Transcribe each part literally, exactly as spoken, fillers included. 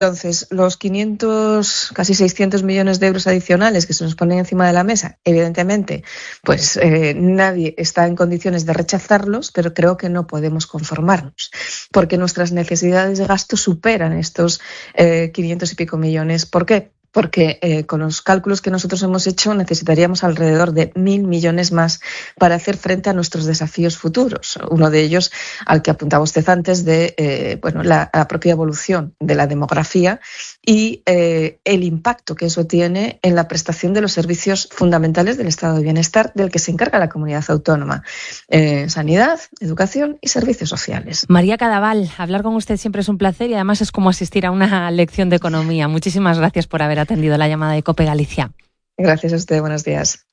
Entonces, los quinientos, casi seiscientos millones de euros adicionales que se nos ponen encima de la mesa, evidentemente, pues eh, nadie está en condiciones de rechazarlos, pero creo que no podemos conformarnos, porque nuestras necesidades de gasto superan estos eh, quinientos y pico millones. ¿Por qué? Porque eh, con los cálculos que nosotros hemos hecho necesitaríamos alrededor de mil millones más para hacer frente a nuestros desafíos futuros. Uno de ellos, al que apuntaba usted antes, de eh, bueno, la, la propia evolución de la demografía y eh, el impacto que eso tiene en la prestación de los servicios fundamentales del estado de bienestar del que se encarga la comunidad autónoma. Eh, sanidad, educación y servicios sociales. María Cadaval, hablar con usted siempre es un placer y además es como asistir a una lección de economía. Muchísimas gracias por haber atendido la llamada de COPE Galicia. Gracias a usted, buenos días.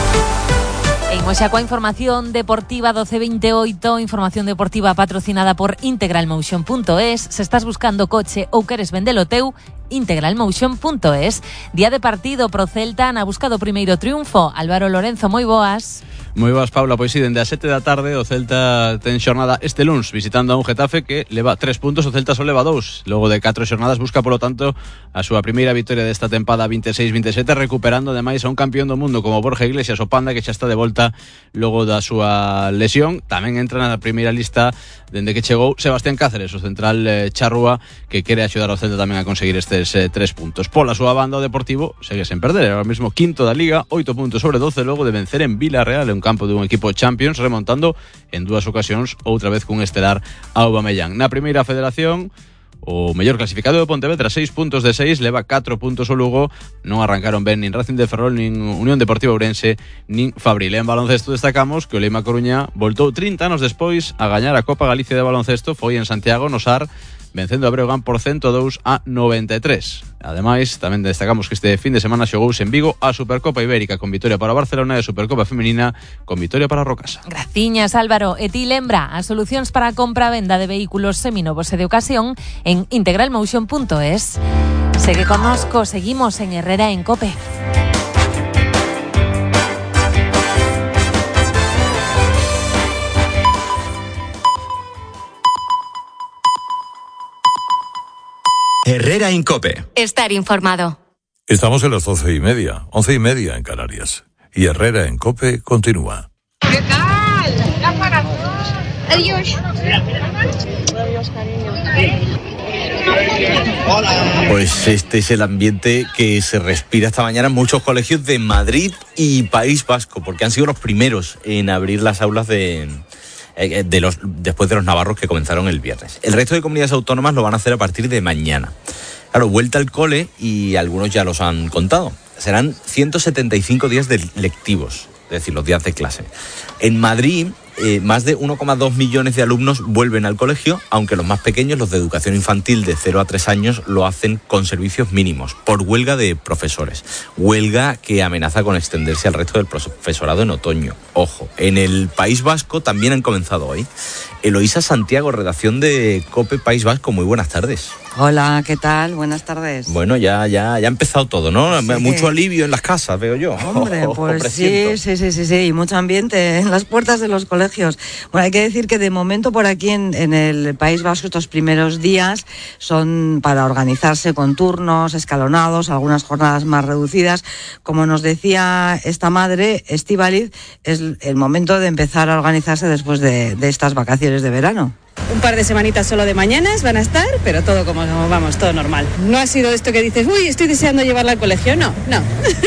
En Moixacoa, información deportiva doce veintiocho, información deportiva patrocinada por integralmotion punto es. Se estás buscando coche ou queres vendelo teu, integralmotion punto es. Día de partido pro Celta, ha buscado primeiro triunfo. Álvaro Lorenzo, moi boas. Moi boas, Paula, pois si, dende as sete da tarde o Celta ten xornada este luns visitando a un Getafe que leva tres puntos, o Celta só leva dous. Logo de catro xornadas busca, polo tanto, a súa primeira vitoria desta tempada veintiséis veintisiete, recuperando ademais a un campeón do mundo como Borja Iglesias, o Panda, que xa está de volta logo da súa lesión. Tamén entra na primeira lista dende que chegou Sebastián Cáceres, o central eh, charrúa, que quere axudar ao Celta tamén a conseguir estes eh, tres puntos. Pola súa banda, o Deportivo segue sen perder, ahora mesmo quinto da Liga, oito puntos sobre doce, logo de vencer en Villarreal, en campo dun equipo Champions, remontando en dúas ocasións, outra vez cun estelar Aubameyang. Na primeira federación, o mellor clasificado de Pontevedra, seis puntos de seis, leva catro puntos o Lugo. Non arrancaron ben nin Racing de Ferrol, nin Unión Deportiva Ourense, nin Fabril. En baloncesto destacamos que o Leima Coruña voltou trinta anos despois a gañar a Copa Galicia de baloncesto. Foi en Santiago, no S A R, vencendo a Breogán por ciento dous a noventa e tres. Ademais, tamén destacamos que este fin de semana xogouse en Vigo a Supercopa Ibérica, con vitoria para Barcelona, e a Supercopa Femenina con vitoria para Rocasa. Graciñas, Álvaro. E ti lembra as solucións para a compra-venda de vehículos seminovos e de ocasión en integralmotion punto es. Segue connosco, seguimos en Herrera en COPE. Herrera en COPE. Estar informado. Estamos en las once y media, once y media en Canarias. Y Herrera en COPE continúa. ¿Qué tal? Ya para todos. Adiós. Adiós, cariño. Pues este es el ambiente que se respira esta mañana en muchos colegios de Madrid y País Vasco, porque han sido los primeros en abrir las aulas de... De los, después de los navarros que comenzaron el viernes. El resto de comunidades autónomas lo van a hacer a partir de mañana. Claro, vuelta al cole, y algunos ya los han contado. Serán ciento setenta y cinco días de lectivos, es decir, los días de clase. En Madrid, eh, más de uno coma dos millones de alumnos vuelven al colegio, aunque los más pequeños, los de educación infantil de cero a tres años, lo hacen con servicios mínimos, por huelga de profesores. Huelga que amenaza con extenderse al resto del profesorado en otoño. Ojo, en el País Vasco también han comenzado hoy. Eloísa Santiago, redacción de COPE País Vasco, muy buenas tardes. Hola, ¿qué tal? Buenas tardes. Bueno, ya ya ya ha empezado todo, ¿no? Sí. Mucho alivio en las casas, veo yo. Hombre, pues sí, sí, sí, sí, sí, y mucho ambiente en las puertas de los colegios. Bueno, hay que decir que de momento por aquí en, en el País Vasco estos primeros días son para organizarse con turnos escalonados, algunas jornadas más reducidas. Como nos decía esta madre, Estíbaliz, es el momento de empezar a organizarse después de, de estas vacaciones de verano. Un par de semanitas solo de mañanas van a estar, pero todo como vamos, todo normal. No ha sido esto que dices, uy, estoy deseando llevarla al colegio. No, no.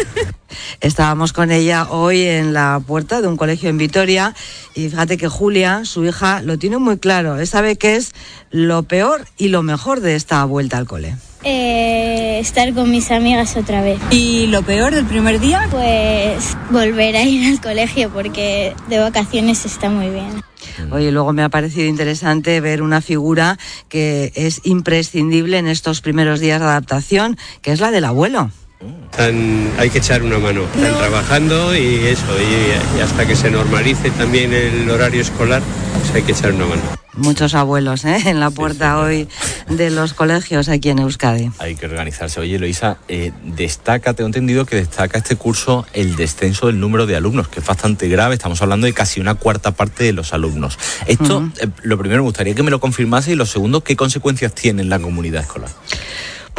Estábamos con ella hoy en la puerta de un colegio en Vitoria y fíjate que Julia, su hija, lo tiene muy claro. Él sabe qué es lo peor y lo mejor de esta vuelta al cole. Eh, estar con mis amigas otra vez. ¿Y lo peor del primer día? Pues volver a ir al colegio porque de vacaciones está muy bien. Oye, luego me ha parecido interesante ver una figura que es imprescindible en estos primeros días de adaptación, que es la del abuelo. Tan, hay que echar una mano, están trabajando y eso, y, y hasta que se normalice también el horario escolar, pues hay que echar una mano. Muchos abuelos, ¿eh? En la puerta hoy de los colegios aquí en Euskadi. Hay que organizarse. Oye, Eloísa, eh, destaca, tengo entendido que destaca este curso el descenso del número de alumnos, que es bastante grave. Estamos hablando de casi una cuarta parte de los alumnos. Esto, uh-huh. eh, lo primero, me gustaría que me lo confirmase, y lo segundo, ¿qué consecuencias tiene en la comunidad escolar?